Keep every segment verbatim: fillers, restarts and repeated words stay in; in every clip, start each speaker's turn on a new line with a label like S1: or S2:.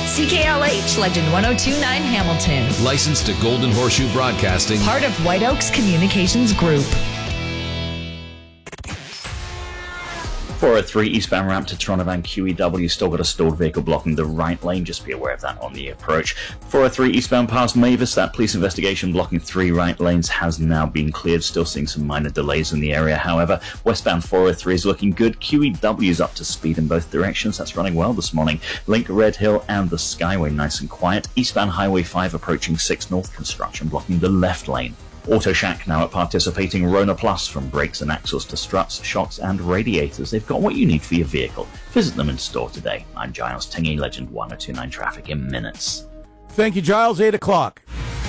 S1: C K L H, Legend one oh two point nine Hamilton.
S2: Licensed to Golden Horseshoe Broadcasting.
S1: Part of White Oaks Communications Group.
S3: four oh three eastbound ramp to Toronto and Q E W, still got a stored vehicle blocking the right lane, just be aware of that on the approach. four oh three eastbound past Mavis, that police investigation blocking three right lanes has now been cleared, still seeing some minor delays in the area. However, westbound four oh three is looking good, Q E W is up to speed in both directions, that's running well this morning. Link Red Hill and the Skyway nice and quiet. Eastbound Highway five approaching six North, construction blocking the left lane. Auto Shack now at participating Rona Plus, from brakes and axles to struts, shocks and radiators. They've got what you need for your vehicle. Visit them in store today. I'm Giles Tingy, Legend one oh two point nine traffic in minutes.
S4: Thank you, Giles. eight o'clock.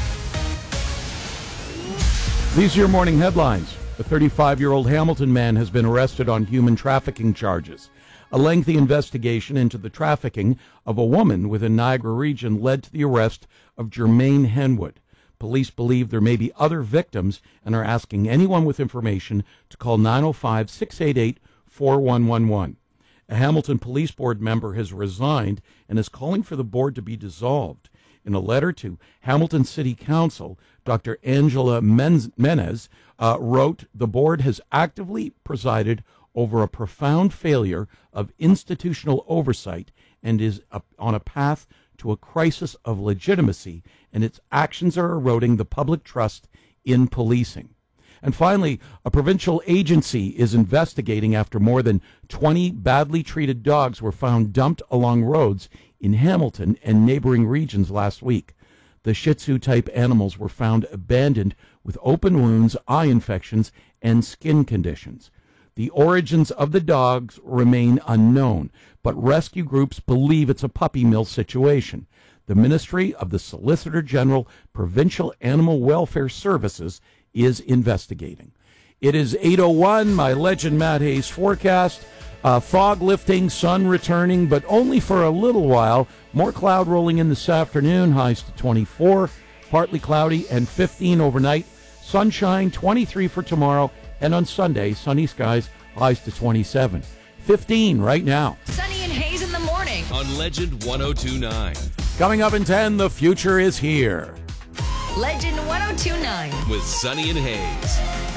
S4: These are your morning headlines. A thirty-five-year-old Hamilton man has been arrested on human trafficking charges. A lengthy investigation into the trafficking of a woman within Niagara region led to the arrest of Jermaine Henwood. Police believe there may be other victims and are asking anyone with information to call nine oh five, six eight eight, four one one one. A Hamilton Police Board member has resigned and is calling for the board to be dissolved. In a letter to Hamilton City Council, Doctor Angela Menez uh, wrote, "The board has actively presided over a profound failure of institutional oversight and is a, on a path to a crisis of legitimacy, and its actions are eroding the public trust in policing." And finally, a provincial agency is investigating after more than twenty badly treated dogs were found dumped along roads in Hamilton and neighboring regions last week. The Shih Tzu-type animals were found abandoned with open wounds, eye infections, and skin conditions. The origins of the dogs remain unknown, but rescue groups believe it's a puppy mill situation. The Ministry of the Solicitor General, Provincial Animal Welfare Services, is investigating. It is eight oh one, my Legend Matt Hayes forecast. Uh, fog lifting, sun returning, but only for a little while. More cloud rolling in this afternoon, highs to twenty-four, partly cloudy, and fifteen overnight. Sunshine, twenty-three for tomorrow, and on Sunday, sunny skies, highs to twenty-seven. fifteen right now.
S1: Sunny and Hayes in the morning
S2: on Legend one oh two point nine.
S4: Coming up in ten, the future is here.
S1: Legend one oh two point nine
S2: with Sunny and Hayes.